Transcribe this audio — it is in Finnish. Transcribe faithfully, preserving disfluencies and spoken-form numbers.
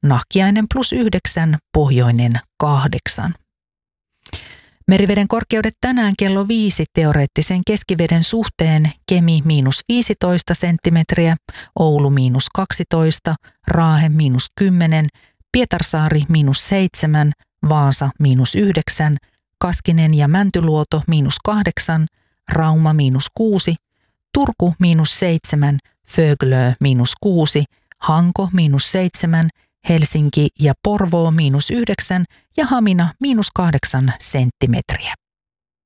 Nahkiainen plus yhdeksän, Pohjoinen kahdeksan. Meriveden korkeudet tänään kello viisi teoreettisen keskiveden suhteen: Kemi miinus viisitoista senttimetriä, Oulu miinus kaksitoista, Raahe miinus kymmenen, Pietarsaari miinus seitsemän, Vaasa miinus yhdeksän, Kaskinen ja Mäntyluoto miinus kahdeksan, Rauma miinus kuusi, Turku miinus seitsemän, Föglö miinus kuusi, Hanko miinus seitsemän, Helsinki ja Porvoo miinus yhdeksän ja Hamina miinus kahdeksan senttimetriä.